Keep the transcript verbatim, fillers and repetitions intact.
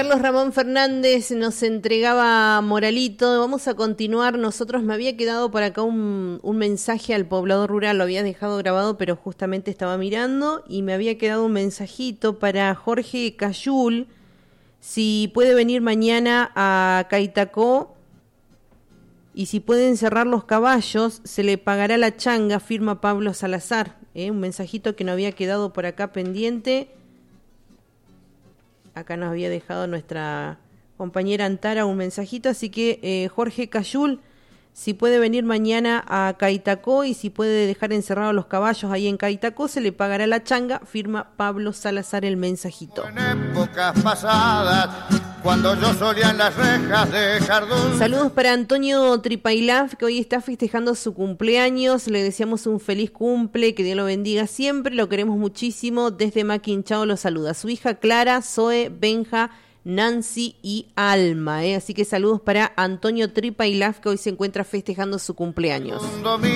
Carlos Ramón Fernández nos entregaba moralito. Vamos a continuar. Nosotros, me había quedado por acá un, un mensaje al poblador rural, lo había dejado grabado, pero justamente estaba mirando y me había quedado un mensajito para Jorge Cayul. Si puede venir mañana a Caitacó y si puede encerrar los caballos, se le pagará la changa, firma Pablo Salazar. ¿eh? Un mensajito que no había quedado por acá pendiente. Acá nos había dejado nuestra compañera Antara un mensajito, así que eh, Jorge Cayul, si puede venir mañana a Caitacó y si puede dejar encerrados los caballos ahí en Caitacó, se le pagará la changa, firma Pablo Salazar el mensajito. En épocas pasadas, cuando yo solía en las rejas dejar dulce. Saludos para Antonio Tripailaf, que hoy está festejando su cumpleaños. Le deseamos un feliz cumple, que Dios lo bendiga siempre, lo queremos muchísimo. Desde Maquinchao lo saluda su hija Clara, Zoe, Benja, Nancy y Alma. ¿eh? Así que saludos para Antonio Tripailaf, que hoy se encuentra festejando su cumpleaños.